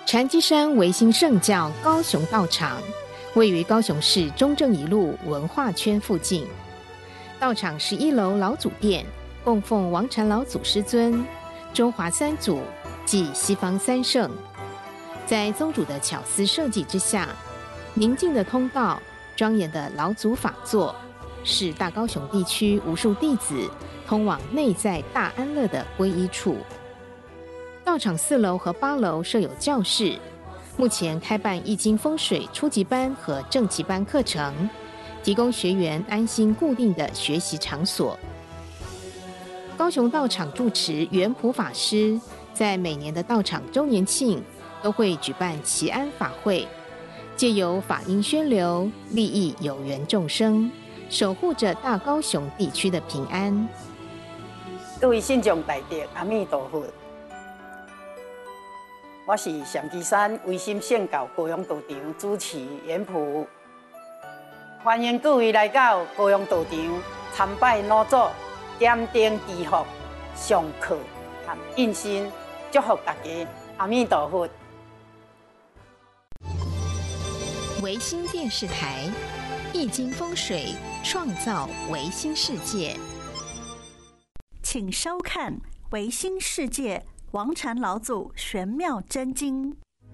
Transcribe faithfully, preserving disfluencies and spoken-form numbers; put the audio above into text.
禅机山维新圣教高雄道场位于高雄市中正一路文化圈附近。道场是一楼老祖殿，供奉王禅老祖师尊、中华三祖及西方三圣。在宗主的巧思设计之下，宁静的通道、庄严的老祖法座，是大高雄地区无数弟子通往内在大安乐的皈依处。道场四楼和八楼设有教室，目前开办易经风水初级班和正级班课程，提供学员安心固定的学习场所。高雄道场住持圆普法师在每年的道场周年庆都会举办祈安法会，借由法音宣流，利益有缘众生，守护着大高雄地区的平安。 各位信众大德，阿弥陀佛。我是禅机山维新圣教高雄道场主持圆普，欢迎各位来到高雄道场参拜老祖，点灯祈福、上课和印心，祝福大家，阿弥陀佛。 维新电视台，易经风水，创造维新世界。 请收看《维新世界》王禅老祖玄妙真经。